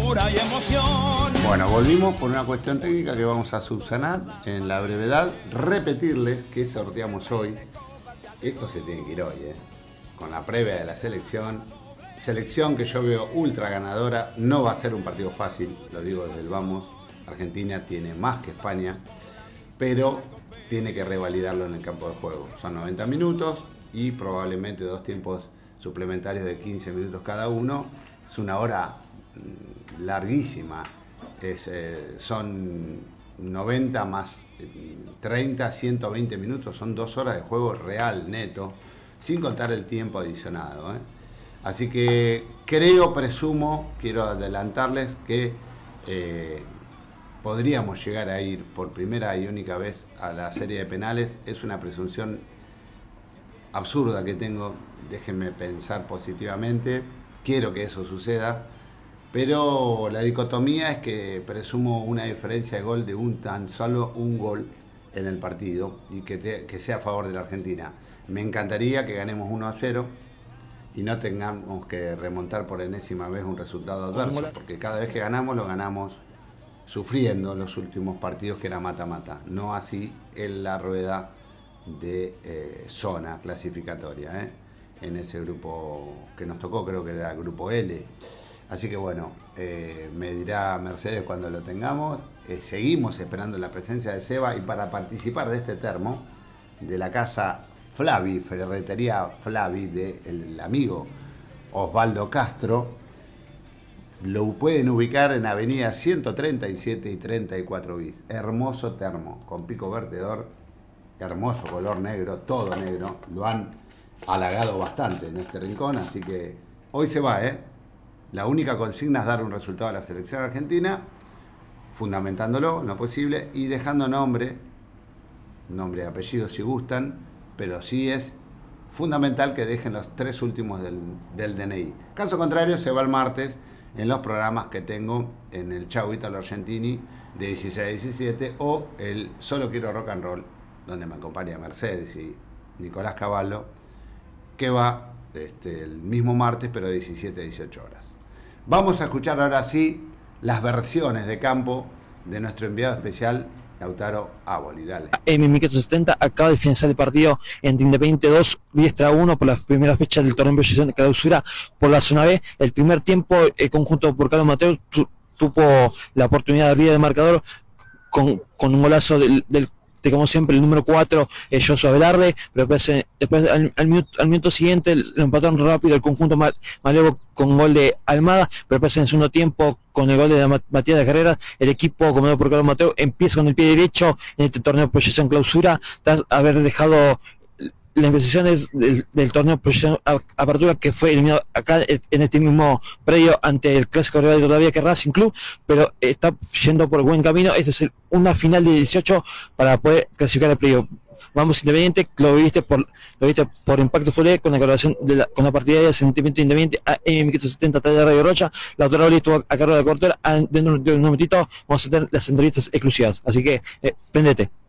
ternura y emoción. Bueno, volvimos por una cuestión técnica que vamos a subsanar en la brevedad. Repetirles que sorteamos hoy. Esto se tiene que ir hoy, con la previa de la selección. Selección que yo veo ultra ganadora. No va a ser un partido fácil, lo digo desde el vamos. Argentina tiene más que España, pero tiene que revalidarlo en el campo de juego. Son 90 minutos y probablemente 2 tiempos suplementarios de 15 minutos cada uno. Es una hora larguísima. Son 90 más 30, 120 minutos. Son 2 horas de juego real, neto, sin contar el tiempo adicionado. Así que presumo, quiero adelantarles que podríamos llegar a ir por primera y única vez a la serie de penales. Es una presunción absurda que tengo, déjenme pensar positivamente, quiero que eso suceda, pero la dicotomía es que presumo una diferencia de gol de tan solo un gol en el partido y que sea a favor de la Argentina. Me encantaría que ganemos 1-0 y no tengamos que remontar por enésima vez un resultado adverso, porque cada vez que ganamos, lo ganamos sufriendo los últimos partidos, que era mata-mata, no así en la rueda de zona clasificatoria, en ese grupo que nos tocó, creo que era el grupo L. Así que bueno, me dirá Mercedes cuando lo tengamos. Seguimos esperando la presencia de Seba, y para participar de este termo de la casa Flavi, Ferretería Flavi, del amigo Osvaldo Castro, lo pueden ubicar en avenida 137 y 34 bis. Hermoso termo, con pico vertedor, hermoso color negro, todo negro. Lo han halagado bastante en este rincón, así que hoy se va, La única consigna es dar un resultado a la selección argentina, fundamentándolo en lo posible y dejando nombre y apellido si gustan, pero sí es fundamental que dejen los 3 últimos del DNI. Caso contrario, se va el martes en los programas que tengo en el Chau Italo Argentini de 16 a 17 o el Solo Quiero Rock and Roll, donde me acompaña Mercedes y Nicolás Cavallo, que va el mismo martes, pero de 17 a 18 horas. Vamos a escuchar ahora sí las versiones de campo de nuestro enviado especial, Lautaro Aboli. Dale. En 1970 acaba de finalizar el partido entre Independiente 2, Riestra 1 por la primera fecha del torneo de proyección de clausura por la zona B. El primer tiempo, el conjunto por Carlos Mateo tuvo la oportunidad de abrir el marcador con un golazo de como siempre el número 4, Joshua Velarde, pero después al minuto siguiente lo empataron rápido el conjunto Malevo con gol de Almada, pero después en el segundo tiempo, con el gol de Matías de Herrera, el equipo comandado por Carlos Mateo empieza con el pie derecho en este torneo de proyección clausura, tras haber dejado las investigaciones del torneo de proyección apertura, que fue eliminado acá en este mismo predio ante el clásico rival todavía que Racing Club, pero está yendo por buen camino. Esta es una final de 18 para poder clasificar el predio. Vamos Independiente, lo viste por Impacto Fulé con la colaboración con la partida de Sentimiento Independiente a M570 de Radio Rocha. La autora estuvo a cargo de la cortera. Dentro de un momentito vamos a tener las entrevistas exclusivas, así que prendete.